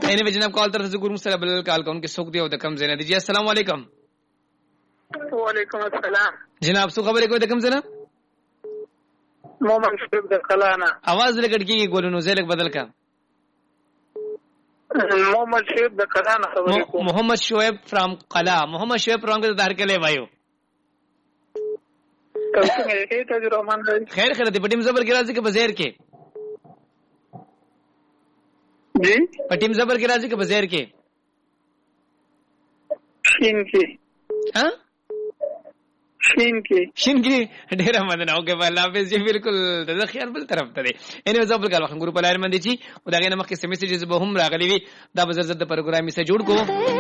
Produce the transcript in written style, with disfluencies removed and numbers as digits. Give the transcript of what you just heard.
اني جناب کال طرف سے ګورم سره بل کال کوم کې څوک دی او د کم زنه دي جی السلام علیکم وعلیکم السلام جناب څو خبرې کوي د کم زنه محمد شعیب د کلانا आवाज لګړ کیږي ګورنو زلک بدل کا محمد شعیب د کلانا خبرې کوم محمد شعیب فرام قلا محمد شعیب فرام کے دار کے لے بھائیو تاسو مې هیڅ تجربه مان دی خیر خیر دې پټیم زبر کې راځي کې بزیر کې جی پټیم زبر کې راځي کې بزیر کې شین کې ها شین کې ډیر مننه او کې الله حافظ جی بالکل د خیال بل طرف ته دی اني زبر کال وخت ګروپ لار مندي چی او دا غنه مخکې میسیجز به هم راغلي وي دا بزر زد پروګرام می سره جوړ کو